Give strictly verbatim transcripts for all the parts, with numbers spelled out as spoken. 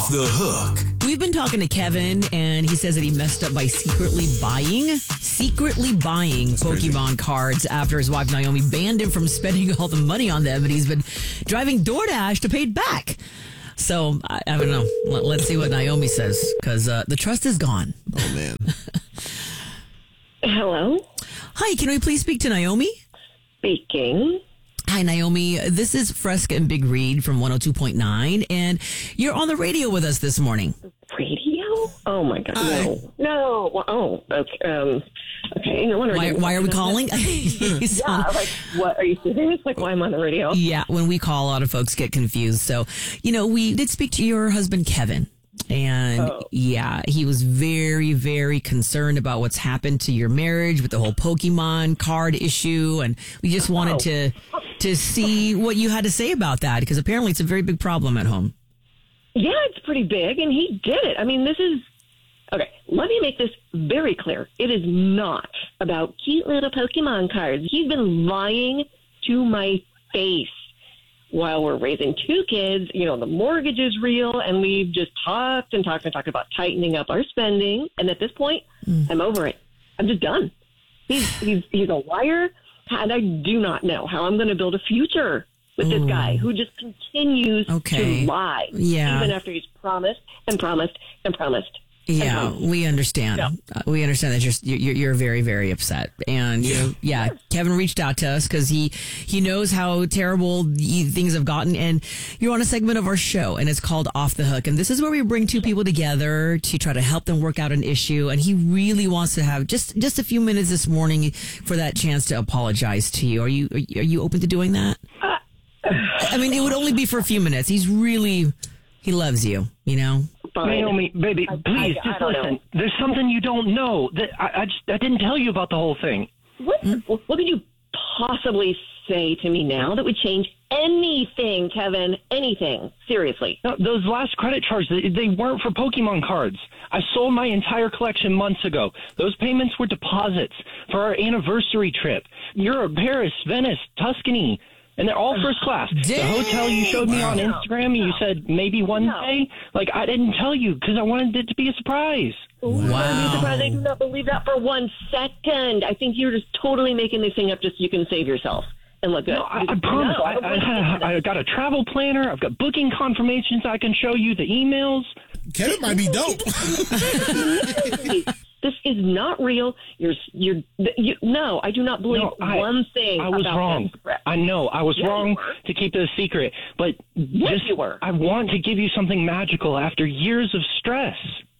Off the Hook. We've been talking to Kevin, and he says that he messed up by secretly buying, secretly buying That's Pokemon crazy. cards after his wife Naomi banned him from spending all the money on them, and he's been driving DoorDash to pay it back. So, I, I don't know. Let, let's see what Naomi says, because uh, the trust is gone. Oh, man. Hello? Hi, can we please speak to Naomi? Speaking. Hi, Naomi. This is Fresca and Big Reed from one oh two point nine, and you're on the radio with us this morning. Radio? Oh, my God. Hi. No. No. Well, oh, okay. Um, okay. No wonder. Why, why are we calling? Yeah, on, like, what? Are you serious? Like, why am I on the radio? Yeah, when we call, a lot of folks get confused. So, you know, we did speak to your husband, Kevin. And oh. yeah, he was very, very concerned about what's happened to your marriage with the whole Pokemon card issue. And we just wanted oh. to to see what you had to say about that, because apparently it's a very big problem at home. Yeah, it's pretty big. And he did it. I mean, this is okay. Let me make this very clear. It is not about cute little Pokemon cards. He's been lying to my face. While we're raising two kids, you know, the mortgage is real, and we've just talked and talked and talked about tightening up our spending. And at this point, mm. I'm over it. I'm just done. He's he's he's a liar, and I do not know how I'm going to build a future with Ooh. this guy who just continues okay. to lie, yeah. even after he's promised and promised and promised. Yeah, we understand. Yeah. Uh, we understand that you're, you're you're very, very upset. And, you know, yeah, Kevin reached out to us because he, he knows how terrible things have gotten. And you're on a segment of our show, and it's called Off the Hook. And this is where we bring two people together to try to help them work out an issue. And he really wants to have just, just a few minutes this morning for that chance to apologize to you. Are you are you open to doing that? Uh, I mean, it would only be for a few minutes. He's really, he loves you, you know? Naomi, baby, please, I, I, just I listen. Know. There's something you don't know. That I, I, just, I didn't tell you about the whole thing. What, hmm? what could you possibly say to me now that would change anything, Kevin? Anything. Seriously. No, those last credit charges, they, they weren't for Pokemon cards. I sold my entire collection months ago. Those payments were deposits for our anniversary trip. Europe, Paris, Venice, Tuscany. And they're all first class. Dang. The hotel you showed me wow. on Instagram, you said maybe one no. day. Like, I didn't tell you because I wanted it to be a surprise. Wow. I do not believe that for one second. I think you're just totally making this thing up just so you can save yourself and look good. No, I, I promise. No, I, I, I, had a, I got a travel planner. I've got booking confirmations I can show you, the emails. Kevin might be dope. This is not real. You're, you're, you, no, I do not believe no, I, one thing. I was about wrong. I know I was yeah, wrong to keep this secret, but yes, just you were. I want to give you something magical after years of stress.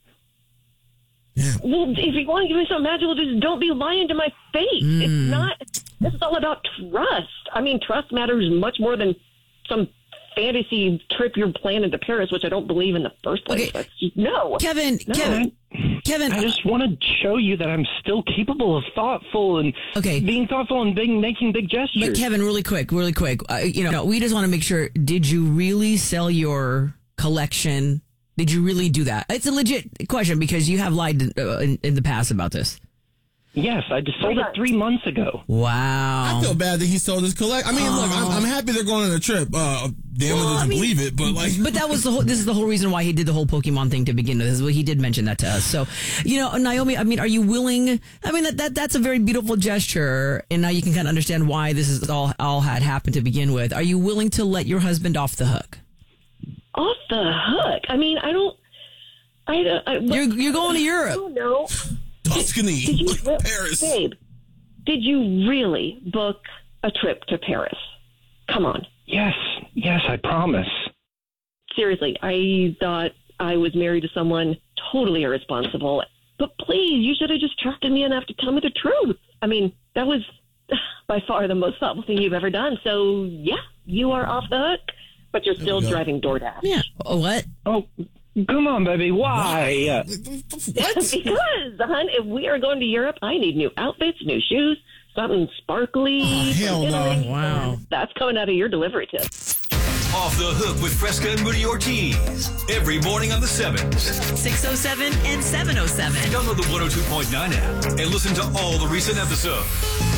Yeah. Well, if you want to give me something magical, just don't be lying to my face. Mm. It's not. This is all about trust. I mean, trust matters much more than some fantasy trip you're planning to Paris, which I don't believe in the first place. Okay. Just, no, Kevin, no. Kevin, Kevin. I just want to show you that I'm still capable of thoughtful and okay. being thoughtful and big, making big gestures. But Kevin, really quick, really quick. Uh, you know, we just want to make sure. Did you really sell your collection? Did you really do that? It's a legit question because you have lied uh, in, in the past about this. Yes, I just sold it three months ago. Wow. I feel bad that he sold his collect. I mean, oh. look, I'm, I'm happy they're going on a trip. Uh, damn, well, doesn't I mean, believe it, but like. But that was the whole. This is the whole reason why he did the whole Pokemon thing to begin with. Is what he did mention that to us. So, you know, Naomi, I mean, are you willing? I mean, that, that that's a very beautiful gesture, and now you can kind of understand why this is all all had happened to begin with. Are you willing to let your husband off the hook? Off the hook? I mean, I don't. I don't. I, you're you're going to Europe. I don't know. Tuscany, did, did you, Paris. Babe, did you really book a trip to Paris? Come on. Yes, yes, I promise. Seriously, I thought I was married to someone totally irresponsible. But please, you should have just trusted me enough to tell me the truth. I mean, that was by far the most thoughtful thing you've ever done. So, yeah, you are off the hook, but you're still driving DoorDash. Yeah. Oh, what? Oh, come on, baby. Why? What? Because, hon, if we are going to Europe, I need new outfits, new shoes, something sparkly. Oh, hell no. Wow. That's coming out of your delivery tip. Off the Hook with Fresca and Moody Ortiz. Every morning on the sevens. six oh seven and seven oh seven. Download the one oh two point nine app and listen to all the recent episodes.